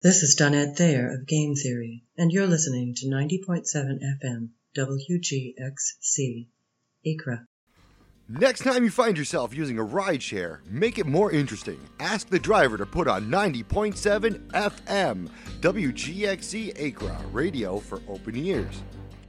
This is Donette Thayer of Game Theory, and you're listening to 90.7 FM WGXC, Accra. Next time you find yourself using a rideshare, make it more interesting. Ask the driver to put on 90.7 FM WGXC Accra, radio for open ears.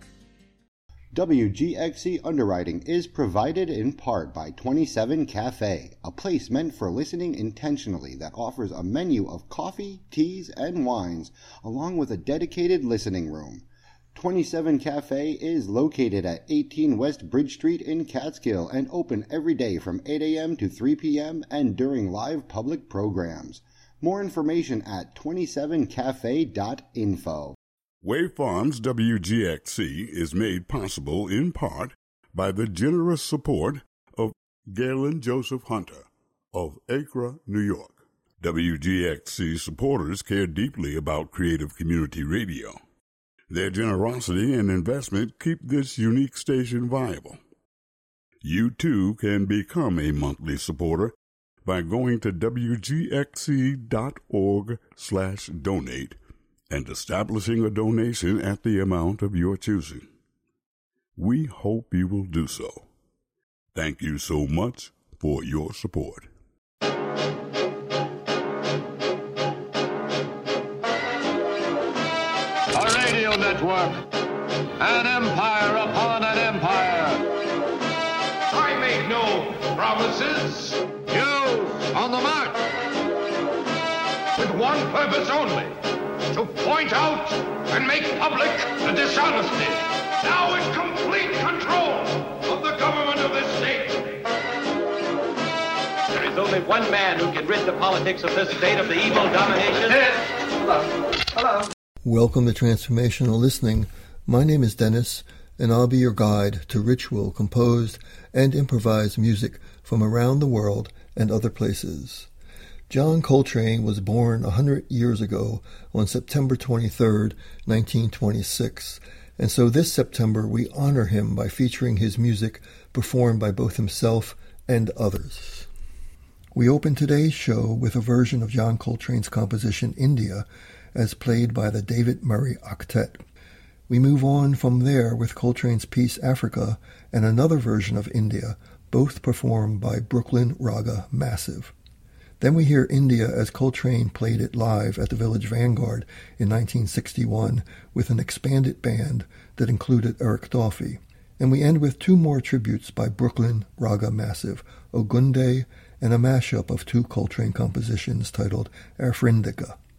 WGXC underwriting is provided in part by 27 Cafe, a place meant for listening intentionally that offers a menu of coffee, teas, and wines, along with a dedicated listening room. 27 Cafe is located at 18 West Bridge Street in Catskill and open every day from 8 a.m. to 3 p.m. and during live public programs. More information at 27cafe.info. Wave Farms WGXC is made possible in part by the generous support of Galen Joseph Hunter of Accra, New York. WGXC supporters care deeply about creative community radio. Their generosity and investment keep this unique station viable. You too can become a monthly supporter by going to wgxc.org/donate and establishing a donation at the amount of your choosing. We hope you will do so. Thank you so much for your support. A radio network, an empire upon an empire. I make no promises. News on the march. With one purpose only. To point out and make public the dishonesty, now in complete control of the government of this state. There is only one man who can rid the politics of this state of the evil domination. Hello. Welcome to Transformational Listening. My name is Dennis, and I'll be your guide to ritual, composed, and improvised music from around the world and other places. John Coltrane was born 100 years ago on September 23, 1926, and so this September we honor him by featuring his music performed by both himself and others. We open today's show with a version of John Coltrane's composition India, as played by the David Murray Octet. We move on from there with Coltrane's piece Africa and another version of India, both performed by Brooklyn Raga Massive. Then we hear India as Coltrane played it live at the Village Vanguard in 1961 with an expanded band that included Eric Dolphy. And we end with two more tributes by Brooklyn Raga Massive, Ogunde, and a mashup of two Coltrane compositions titled Afrindika.